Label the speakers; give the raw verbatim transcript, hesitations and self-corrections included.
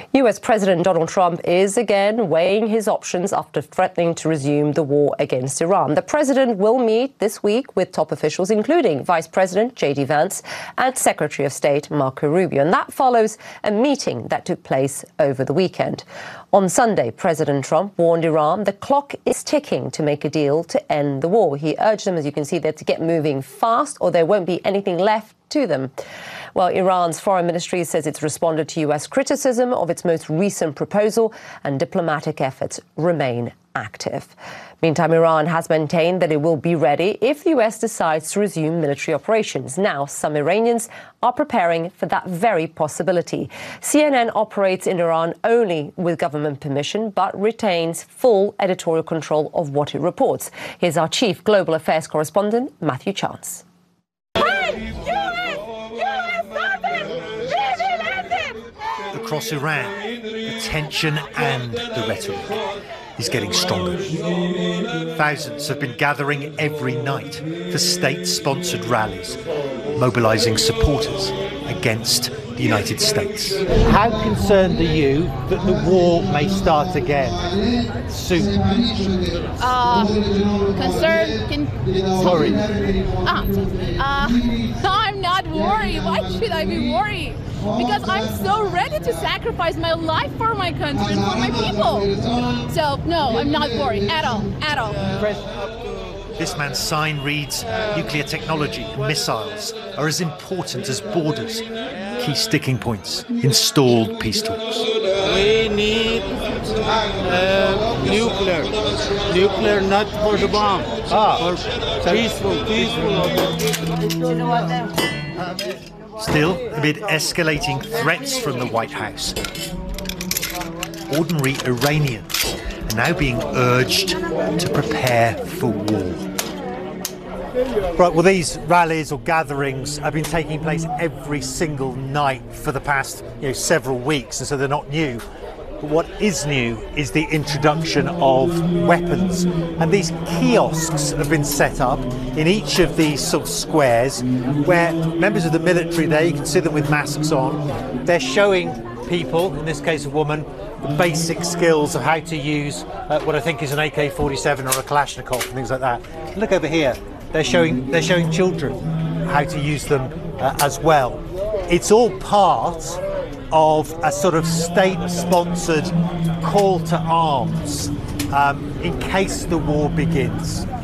Speaker 1: U S President Donald Trump is again weighing his options after threatening to resume the war against Iran. The president will meet this week with top officials, including Vice President J D Vance and Secretary of State Marco Rubio. And that follows a meeting that took place over the weekend. On Sunday, President Trump warned Iran the clock is ticking to make a deal to end the war. He urged them, as you can see there, to get moving fast or there won't be anything left to them. Well, Iran's foreign ministry says it's responded to U S criticism of its most recent proposal, and diplomatic efforts remain active. Meantime, Iran has maintained that it will be ready if the U S decides to resume military operations. Now, some Iranians are preparing for that very possibility. C N N operates in Iran only with government permission, but retains full editorial control of what it reports. Here's our chief global affairs correspondent, Matthew Chance.
Speaker 2: Across Iran, the tension and the rhetoric is getting stronger. Thousands have been gathering every night for state-sponsored rallies, mobilising supporters against the United States.
Speaker 3: How concerned are you that the war may start again soon?
Speaker 4: Uh, concerned? Can...
Speaker 3: Worried?
Speaker 4: Ah, uh, I'm not worried. Why should I be worried? Because I'm so ready to sacrifice my life for my country and for my people. So, no, I'm not worried at all, at all.
Speaker 2: This man's sign reads, nuclear technology and missiles are as important as borders, key sticking points in stalled peace talks.
Speaker 5: We need uh, nuclear, nuclear not for the bomb, ah. for peaceful, peaceful.
Speaker 2: Still, amid escalating threats from the White House, ordinary Iranians are now being urged to prepare for war.
Speaker 3: Right, well, these rallies or gatherings have been taking place every single night for the past you know, several weeks, and so they're not new. But what is new is the introduction of weapons. And these kiosks have been set up in each of these sort of squares where members of the military there, you can see them with masks on, they're showing people, in this case a woman, the basic skills of how to use uh, what I think is an A K forty-seven or a Kalashnikov and things like that. Look over here, they're showing, they're showing children how to use them uh, as well. It's all part of a sort of state-sponsored call to arms um, in case the war begins.